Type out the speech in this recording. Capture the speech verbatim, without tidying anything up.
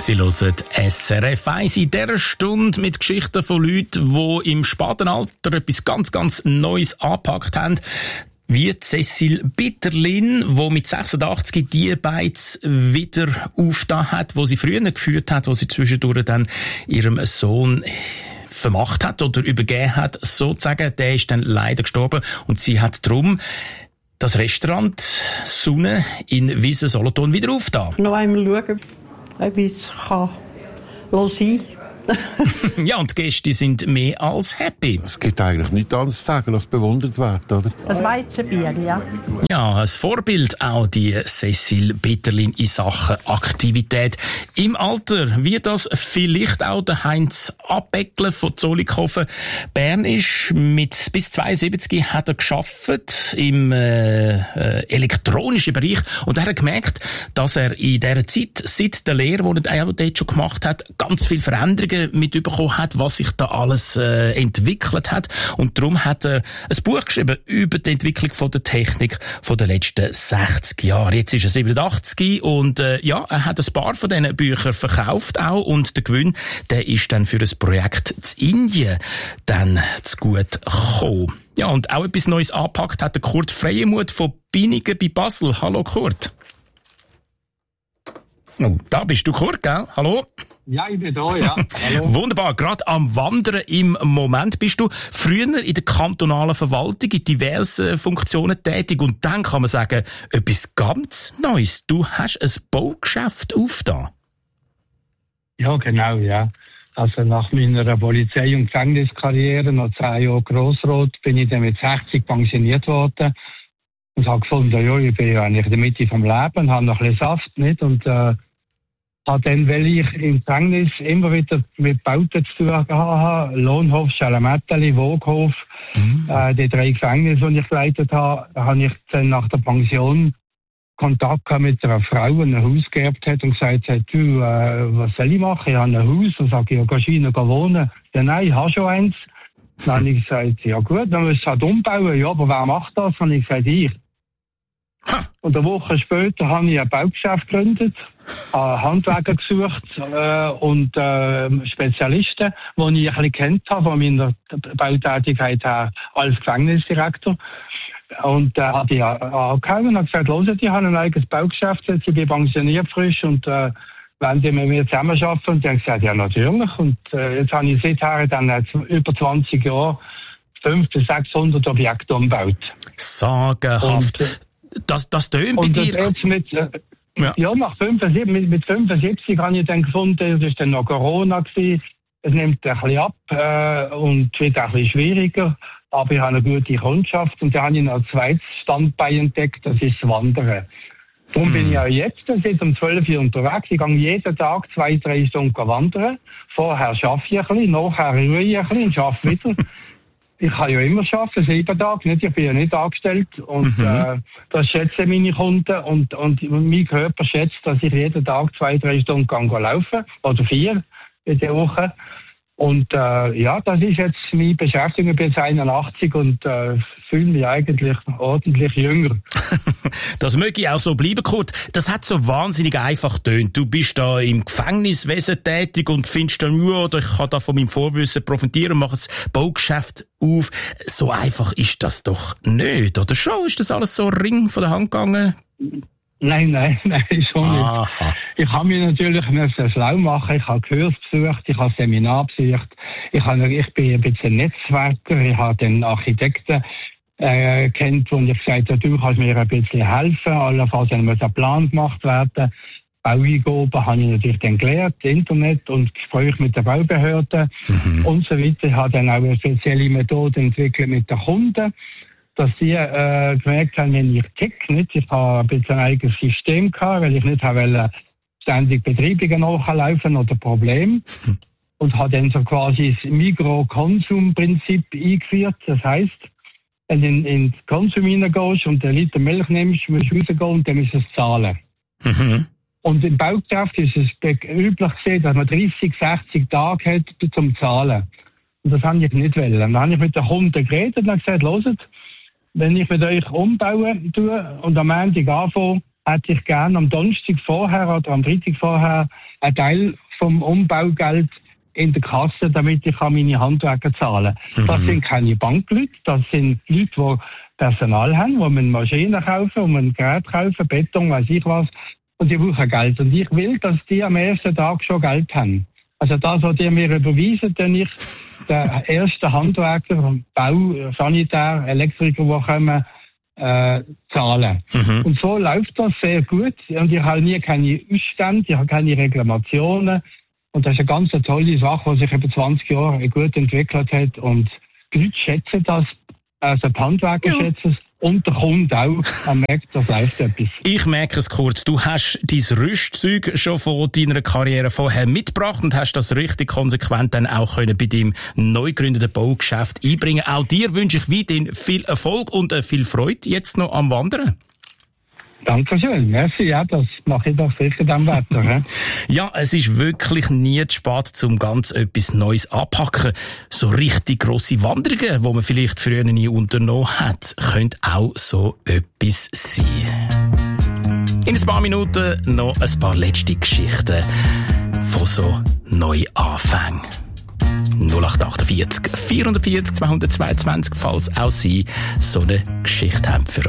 Sie hören S R F eins in dieser Stunde mit Geschichten von Leuten, die im späten Alter etwas ganz, ganz Neues angepackt haben. Wie Cecil Bitterlin, die mit sechsundachtzig die Beiz wieder aufgetan hat, wo sie früher geführt hat, wo sie zwischendurch dann ihrem Sohn vermacht hat oder übergeben hat, sozusagen. Der ist dann leider gestorben und sie hat darum das Restaurant Sonne in Wiesen-Solothurn wieder aufgetan. Noch einmal schauen, ob ich es kann sein kann. Ja, und die Gäste sind mehr als happy. Es gibt eigentlich nichts anderes zu sagen als bewundernswert, oder? Ein Weizenbier, ja. Ja, ein Vorbild auch die Cecil Bitterlin in Sachen Aktivität. Im Alter, wie das vielleicht auch der Heinz Abbeckle von Zollikofen Bern ist. Mit bis zweiundsiebzig hat er gearbeitet im äh, äh, elektronischen Bereich und er hat gemerkt, dass er in dieser Zeit, seit der Lehre, die er auch dort schon gemacht hat, ganz viele Veränderungen mitbekommen hat, was sich da alles äh, entwickelt hat. Und darum hat er ein Buch geschrieben über die Entwicklung von der Technik von den letzten sechzig Jahren. Jetzt ist er siebenundachtzig und äh, ja, er hat ein paar von diesen Büchern verkauft auch und der Gewinn, der ist dann für ein Projekt in Indien dann zu gut gekommen. Ja, und auch etwas Neues angepackt hat der Kurt Freiemuth von Binigen bei Basel. Hallo Kurt. Oh, da bist du, Kurt, gell? Hallo? Ja, ich bin da, ja. Hallo. Wunderbar. Gerade am Wandern im Moment bist du früher in der kantonalen Verwaltung in diversen Funktionen tätig und dann kann man sagen, etwas ganz Neues. Du hast ein Baugeschäft aufgetan. Ja, genau, ja. Also nach meiner Polizei- und Gefängniskarriere, nach zehn Jahren Grossrot, bin ich dann mit sechzig pensioniert worden und habe gefunden, ja, ich bin ja eigentlich in der Mitte vom Leben, habe noch ein bisschen Saft, nicht? Und äh, habe dann, weil ich im Gefängnis immer wieder mit Bauten zu tun hatte, Lohnhof, Schalametteli, Woghof, mhm. äh, die drei Gefängnisse, die ich geleitet habe, habe ich dann nach der Pension Kontakt gehabt mit einer Frau, die ein Haus geerbt hat und gesagt hat, du, äh, was soll ich machen? Ich habe ein Haus. Und sage ich, ja, gehst du rein, geh wohnen? Ja, nein, ich habe schon eins. Dann habe ich gesagt, ja gut, dann müssen wir es halt umbauen. Ja, aber wer macht das? Dann habe ich gesagt, ich. Und eine Woche später habe ich ein Baugeschäft gegründet, einen Handwerker gesucht äh, und äh, Spezialisten, die ich ein bisschen kennt habe von meiner Bautätigkeit her als Gefängnisdirektor. Und da äh, habe ich angehauen und habe gesagt, hört, ich habe ein eigenes Baugeschäft, jetzt ich bin pensioniert frisch und äh, wollen die mit mir zusammenarbeiten? Und die haben gesagt, ja natürlich. Und äh, jetzt habe ich seither dann äh, über zwanzig Jahre fünfhundert bis sechshundert Objekte umgebaut. Sagenhaft. Und, Das, das tönt bei dir. Jetzt mit, äh, ja. ja, nach fünfundsiebzig, mit, mit fünfundsiebzig habe ich dann gefunden, das war dann noch Corona gewesen. Es nimmt ein bisschen ab äh, und wird auch ein bisschen schwieriger. Aber ich habe eine gute Kundschaft und da habe ich noch ein zweites Standbein entdeckt, das ist das Wandern. Darum hm. bin ich auch jetzt seit um zwölf Uhr unterwegs. Ich gehe jeden Tag zwei, drei Stunden wandern. Vorher arbeite ich ein bisschen, nachher ruhe ich ein bisschen und arbeite wieder. Ich kann ja immer arbeiten, sieben Tage, nicht? Ich bin ja nicht angestellt. Und, mhm. äh, das schätzen meine Kunden. Und, und mein Körper schätzt, dass ich jeden Tag zwei, drei Stunden kann laufen. Oder vier in der Woche. Und, äh, ja, das ist jetzt meine Beschäftigung. Ich bin jetzt einundachtzig und, äh, fühle mich eigentlich ordentlich jünger. Das möge ich auch so bleiben, Kurt. Das hat so wahnsinnig einfach getönt. Du bist da im Gefängniswesen tätig und findest dann, ja, ich kann da von meinem Vorwissen profitieren und mache ein Baugeschäft auf. So einfach ist das doch nicht, oder schon? Ist das alles so Ring von der Hand gegangen? Nein, nein, nein, schon Aha. nicht. Ich habe mich natürlich müssen schlau machen. Ich habe Kurs besucht, ich habe Seminar besucht. Ich, habe, ich bin ein bisschen Netzwerker. Ich habe den Architekten äh, kennt, wo ich gesagt habe, du kannst mir ein bisschen helfen. Allenfalls muss ein Plan gemacht werden. Baueingaben habe ich natürlich dann gelernt, Internet und Gespräche mit der Baubehörde mhm. und so weiter. Ich habe dann auch eine spezielle Methode entwickelt mit den Kunden, dass die äh, gemerkt haben, wenn ich tick, nicht, ich habe ein bisschen ein eigenes System gehabt, weil ich nicht habe ständig Betriebungen nachlaufen oder Probleme. Mhm. Und habe dann so quasi das Mikro-Konsum-Prinzip eingeführt. Das heisst, wenn du in, in den Konsum reingehst und einen Liter Milch nimmst, musst du rausgehen und dann musst du es zahlen. Mhm. Und im Baugeschäft ist es üblich gesehen, dass man dreißig, sechzig Tage hat zum Zahlen. Und das habe ich nicht wollen. Dann habe ich mit den Kunden geredet und gesagt, hört, wenn ich mit euch umbauen tue und am Montag anfange, hätte ich gerne am Donnerstag vorher oder am Freitag vorher einen Teil vom Umbaugeld in der Kasse, damit ich meine Handwerker zahlen kann. Mhm. Das sind keine Bankleute, das sind Leute, die Personal haben, die Maschinen kaufen, die Geräte kaufen, Beton, weiß ich was, und die brauchen Geld. Und ich will, dass die am ersten Tag schon Geld haben. Also das, was die mir überweisen, dann ich den ersten Handwerker, Bau, Sanitär, Elektriker, die kommen, äh, zahlen. Mhm. Und so läuft das sehr gut. Und ich habe nie keine Ausstände, ich habe keine Reklamationen. Und das ist eine ganz tolle Sache, die sich über zwanzig Jahre gut entwickelt hat. Und die Leute schätzen das, also die Handwerker ja. schätzen es. Und der Kunde auch. Man merkt, das läuft etwas. Ich merke es kurz. Du hast dein Rüstzeug schon von deiner Karriere vorher mitgebracht und hast das richtig konsequent dann auch können bei deinem neu gegründeten Baugeschäft einbringen. Auch dir wünsche ich weiterhin viel Erfolg und viel Freude jetzt noch am Wandern. Dankeschön. Merci. Ja, das mache ich doch sicher dem Wetter. He? Ja, es ist wirklich nie zu spät, um ganz etwas Neues anpacken. So richtig grosse Wanderungen, die man vielleicht früher nie unternommen hat, könnte auch so etwas sein. In ein paar Minuten noch ein paar letzte Geschichten von so Neuanfängen. null acht acht vier, vierhundertvierzig, zweihundertzweiundzwanzig, falls auch Sie so eine Geschichte haben für